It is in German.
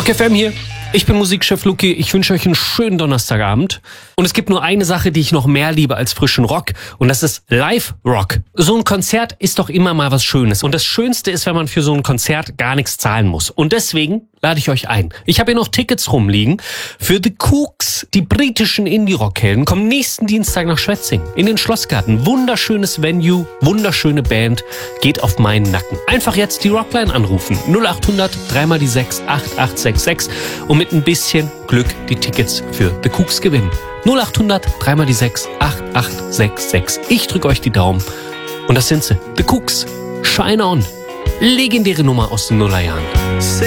Rock FM hier. Ich bin Musikchef Luki. Ich wünsche euch einen schönen Donnerstagabend. Und es gibt nur eine Sache, die ich noch mehr liebe als frischen Rock. Und das ist Live-Rock. So ein Konzert ist doch immer mal was Schönes. Und das Schönste ist, wenn man für so ein Konzert gar nichts zahlen muss. Und deswegen lade ich euch ein. Ich habe hier noch Tickets rumliegen für The Kooks. Die britischen Indie-Rock-Helden kommen nächsten Dienstag nach Schwetzingen in den Schlossgarten. Wunderschönes Venue, wunderschöne Band. Geht auf meinen Nacken. Einfach jetzt die Rockline anrufen. 0800 3x6 8866 und mit ein bisschen Glück die Tickets für The Kooks gewinnen. 0800 3x6 8866. Ich drücke euch die Daumen. Und das sind sie. The Kooks. Shine On. Legendäre Nummer aus den Nullerjahren.